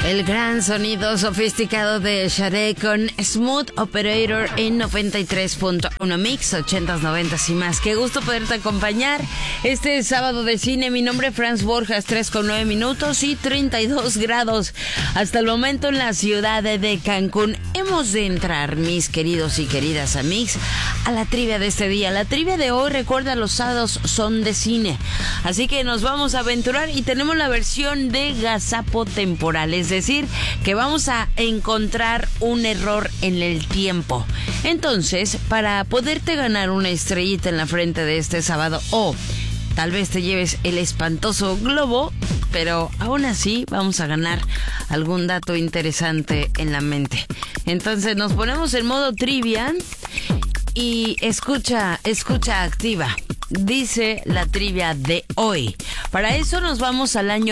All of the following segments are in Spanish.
El gran sonido sofisticado de Sade con Smooth Operator en 93.1 Mix, 80s, 90s y más. Qué gusto poderte acompañar este sábado de cine. Mi nombre es Franz Borjas, 3:09 minutos y 32 grados. Hasta el momento en la ciudad de Cancún. Hemos de entrar, mis queridos y queridas amigos, a la trivia de este día. La trivia de hoy, recuerda, los sábados son de cine. Así que nos vamos a aventurar y tenemos la versión de gazapo temporal. Es decir, que vamos a encontrar un error en el tiempo. Entonces, para poderte ganar una estrellita en la frente de este sábado, o tal vez te lleves el espantoso globo, pero aún así vamos a ganar algún dato interesante en la mente. Entonces nos ponemos en modo trivia y escucha activa. Dice la trivia de hoy. Para eso nos vamos al año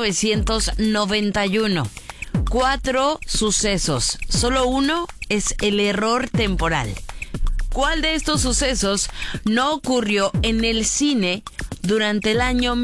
1991. 4 sucesos. Solo uno es el error temporal. ¿Cuál de estos sucesos no ocurrió en el cine durante el año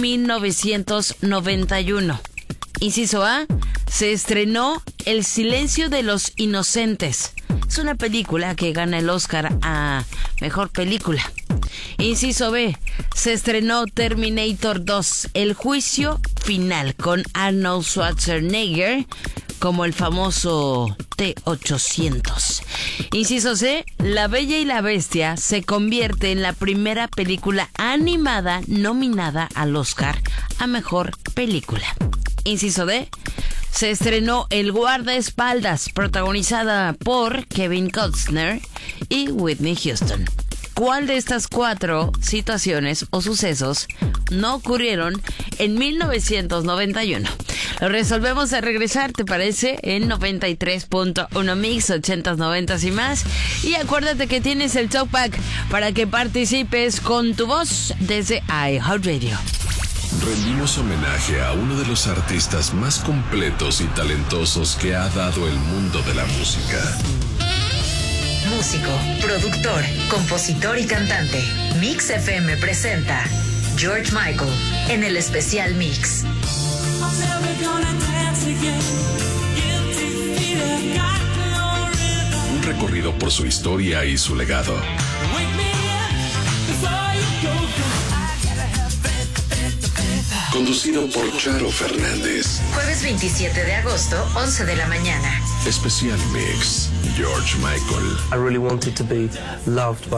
1991? Inciso A. Se estrenó El silencio de los inocentes. Es una película que gana el Oscar a Mejor Película. Inciso B. Se estrenó Terminator 2, El juicio final, con Arnold Schwarzenegger como el famoso T-800. Inciso C. La Bella y la Bestia se convierte en la primera película animada nominada al Oscar a Mejor Película. Inciso D. Se estrenó El guardaespaldas, protagonizada por Kevin Costner y Whitney Houston. ¿Cuál de estas 4 situaciones o sucesos no ocurrieron en 1991? Lo resolvemos al regresar, ¿te parece? En 93.1 Mix, 80s, 90s y más. Y acuérdate que tienes el Talkback para que participes con tu voz desde iHeartRadio. Rendimos homenaje a uno de los artistas más completos y talentosos que ha dado el mundo de la música. Músico, productor, compositor y cantante. Mix FM presenta George Michael en el especial Mix. Un recorrido por su historia y su legado. Conducido por Charo Fernández. Jueves 27 de agosto, 11 de la mañana. Especial Mix, George Michael. I really wanted to be loved by